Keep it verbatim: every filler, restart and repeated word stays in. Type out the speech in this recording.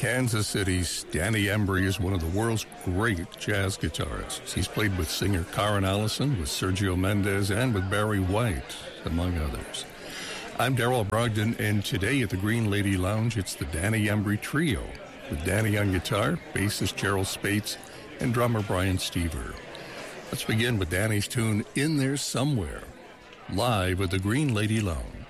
Kansas City's Danny Embry is one of the world's great jazz guitarists. He's played with singer Karen Allison, with Sergio Mendes, and with Barry White, among others. I'm Daryl Brogdon, and today at the Green Lady Lounge, it's the Danny Embry Trio, with Danny on guitar, bassist Gerald Spates, and drummer Brian Stever. Let's begin with Danny's tune, In There Somewhere, live at the Green Lady Lounge.